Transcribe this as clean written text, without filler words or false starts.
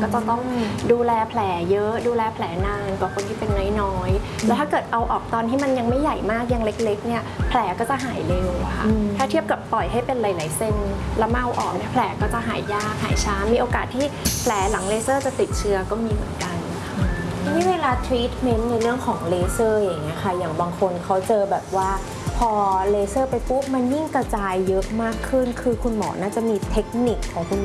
ก็จะต้องดูแลแผลเยอะดูแลแผลนานกว่าคนที่เป็นน้อยๆแล้วถ้าเกิดเอาออกตอนที่มันยังไม่ใหญ่มากยังเล็กๆเนี่ยแผลก็จะหายเร็วอะค่ะถ้าเทียบกับปล่อยให้เป็นหลายๆเส้นแล้วเมาออกเนี่ยแผลก็จะหายยากหายช้ามีโอกาสที่แผลหลังเลเซอร์จะติดเชื้อก็มีเหมือนกันนี่เวลาทรีทเมนต์ในเรื่องของเลเซอร์อย่างเงี้ยค่ะอย่างบางคนเขาเจอแบบว่าพอเลเซอร์ไปปุ๊บมันยิ่งกระจายเยอะมากขึ้นคือคุณหมอน่าจะมีเทคนิคของคุณ